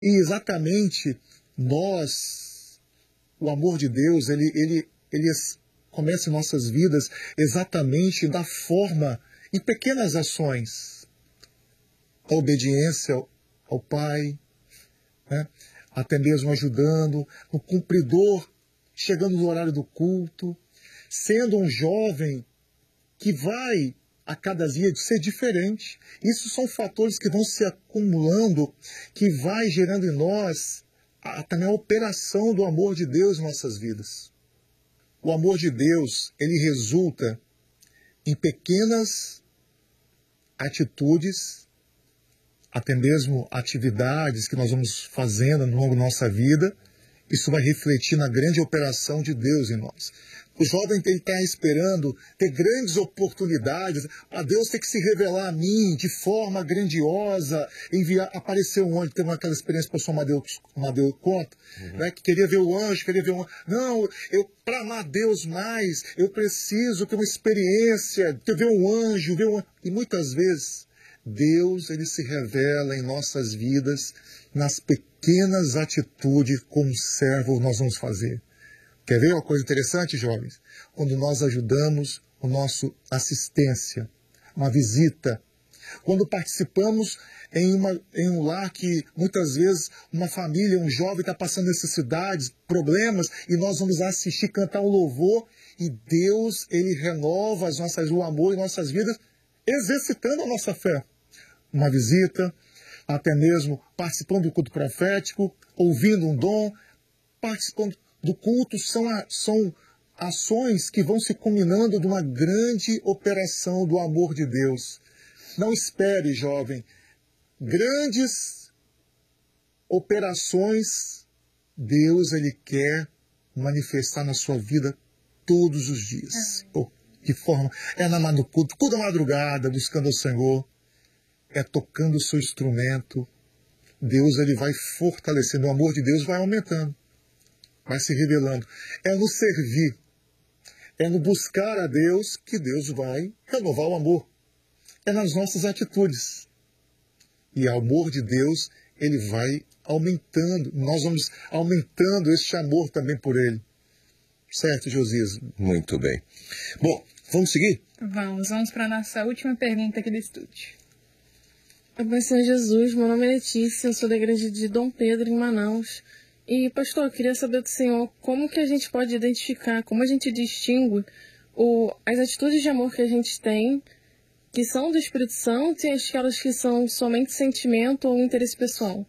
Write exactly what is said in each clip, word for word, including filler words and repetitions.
E exatamente nós, o amor de Deus, ele, ele, ele começa em nossas vidas exatamente da forma, em pequenas ações. A obediência ao, ao Pai, né? Até mesmo ajudando, o cumpridor, chegando no horário do culto, sendo um jovem que vai a cada dia ser diferente. Isso são fatores que vão se acumulando, que vai gerando em nós a, também a operação do amor de Deus em nossas vidas. O amor de Deus, ele resulta em pequenas atitudes, até mesmo atividades que nós vamos fazendo ao longo da nossa vida. Isso vai refletir na grande operação de Deus em nós. O jovem tem que estar esperando ter grandes oportunidades, a Deus tem que se revelar a mim de forma grandiosa, enviar, aparecer um anjo, teve aquela experiência que o pastor Amadeu, Amadeu conta, uhum. né, que queria ver o anjo, queria ver um anjo. Não, eu, para amar Deus mais, eu preciso ter uma experiência, ter ver um anjo, ver um anjo. E muitas vezes, Deus, ele se revela em nossas vidas, nas pequenas atitudes como servo nós vamos fazer. Quer ver uma coisa interessante, jovens? Quando nós ajudamos o nosso assistência, uma visita, quando participamos em, uma, em um lar que muitas vezes uma família, um jovem está passando necessidades, problemas, e nós vamos assistir, cantar um louvor, e Deus, ele renova as nossas, o amor em nossas vidas, exercitando a nossa fé. Uma visita, até mesmo participando do culto profético, ouvindo um dom, participando do culto, são, são ações que vão se culminando de uma grande operação do amor de Deus. Não espere, jovem, grandes operações Deus, ele quer manifestar na sua vida todos os dias. Oh, de forma, é na, no culto, toda madrugada, buscando o Senhor, é tocando o seu instrumento. Deus, ele vai fortalecendo, o amor de Deus vai aumentando, vai se revelando. É no servir, é no buscar a Deus que Deus vai renovar o amor. É nas nossas atitudes. E o amor de Deus, ele vai aumentando. Nós vamos aumentando este amor também por ele. Certo, Josias? Muito bem. Bom, vamos seguir? Vamos, vamos para a nossa última pergunta aqui do estúdio. Pai Senhor Jesus, meu nome é Letícia, eu sou da igreja de Dom Pedro, em Manaus. E, pastor, eu queria saber do senhor como que a gente pode identificar, como a gente distingue o, as atitudes de amor que a gente tem, que são do Espírito Santo, e aquelas que são somente sentimento ou interesse pessoal.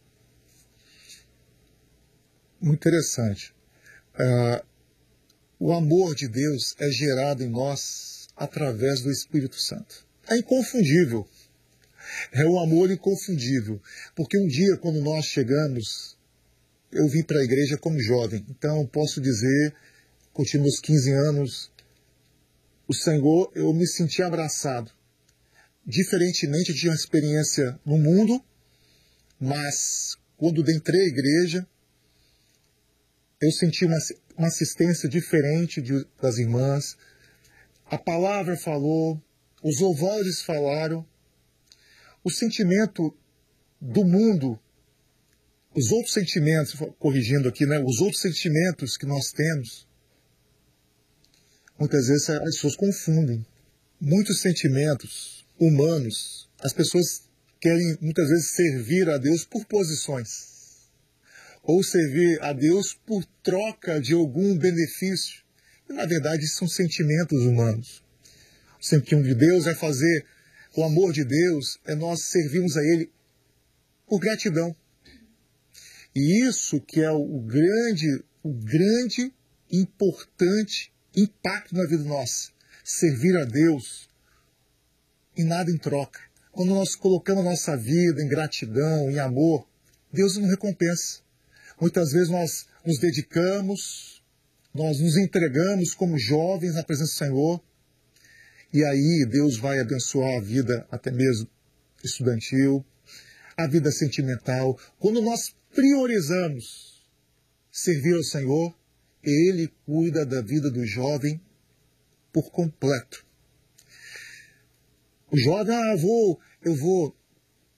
Muito interessante. Uh, o amor de Deus é gerado em nós através do Espírito Santo. É inconfundível. É um amor inconfundível. Porque um dia, quando nós chegamos, eu vim para a igreja como jovem. Então, posso dizer, continuo meus quinze anos, o Senhor, eu me senti abraçado. Diferentemente de uma experiência no mundo, mas quando entrei à igreja, eu senti uma, uma assistência diferente de, das irmãs. A palavra falou, os louvores falaram. O sentimento do mundo, os outros sentimentos, corrigindo aqui, né? Os outros sentimentos que nós temos, muitas vezes as pessoas confundem. Muitos sentimentos humanos, as pessoas querem muitas vezes servir a Deus por posições, ou servir a Deus por troca de algum benefício. E, na verdade, são sentimentos humanos. O sentimento de Deus é fazer, o amor de Deus é nós servirmos a Ele por gratidão. E isso que é o grande, o grande, importante impacto na vida nossa. Servir a Deus e nada em troca. Quando nós colocamos a nossa vida em gratidão, em amor, Deus nos recompensa. Muitas vezes nós nos dedicamos, nós nos entregamos como jovens na presença do Senhor, e aí Deus vai abençoar a vida até mesmo estudantil, a vida sentimental. Quando nós priorizamos servir ao Senhor, Ele cuida da vida do jovem por completo. O jovem, ah, eu vou, eu vou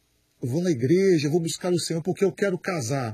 eu vou na igreja, eu vou buscar o Senhor porque eu quero casar.